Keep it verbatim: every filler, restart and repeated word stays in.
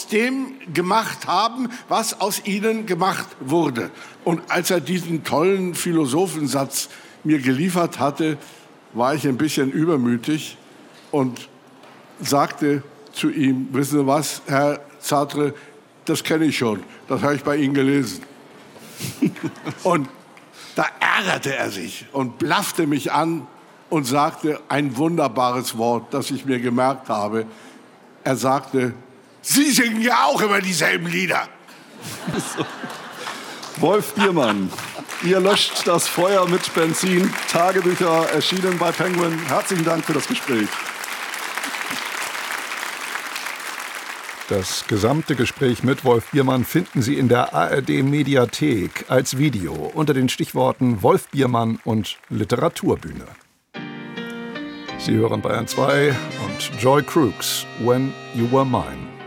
dem gemacht haben, was aus ihnen gemacht wurde. Und als er diesen tollen Philosophensatz mir geliefert hatte, war ich ein bisschen übermütig und sagte zu ihm, wissen Sie was, Herr Sartre, das kenne ich schon, das habe ich bei Ihnen gelesen. Und da ärgerte er sich und blaffte mich an und sagte ein wunderbares Wort, das ich mir gemerkt habe. Er sagte, Sie singen ja auch immer dieselben Lieder. So. Wolf Biermann, ihr löscht das Feuer mit Benzin. Tagebücher erschienen bei Penguin. Herzlichen Dank für das Gespräch. Das gesamte Gespräch mit Wolf Biermann finden Sie in der A R D-Mediathek als Video unter den Stichworten Wolf Biermann und Literaturbühne. Sie hören Bayern zwei und Joy Crooks, When You Were Mine.